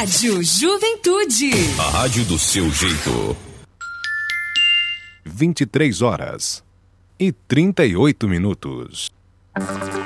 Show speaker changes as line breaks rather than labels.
Rádio Juventude.
A rádio do seu jeito.
23h38.